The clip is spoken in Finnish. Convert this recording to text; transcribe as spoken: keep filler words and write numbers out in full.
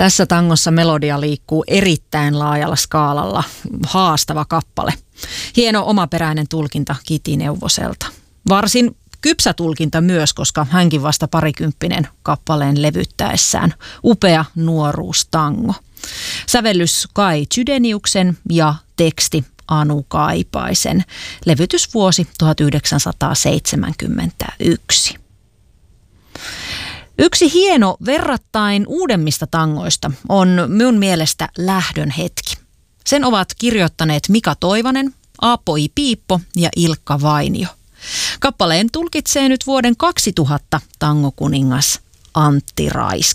Tässä tangossa melodia liikkuu erittäin laajalla skaalalla. Haastava kappale. Hieno omaperäinen tulkinta Kiti Neuvoselta. Varsin kypsä tulkinta myös, koska hänkin vasta parikymppinen kappaleen levyttäessään. Upea nuoruustango. Sävellys Kai Chydeniuksen ja teksti Anu Kaipaisen. Levytysvuosi tuhatyhdeksänsataaseitsemänkymmentäyksi. Yksi hieno verrattain uudemmista tangoista on minun mielestä Lähdön hetki. Sen ovat kirjoittaneet Mika Toivanen, Aapo I. Piippo ja Ilkka Vainio. Kappaleen tulkitsee nyt vuoden kaksituhatta tangokuningas Antti Raiski.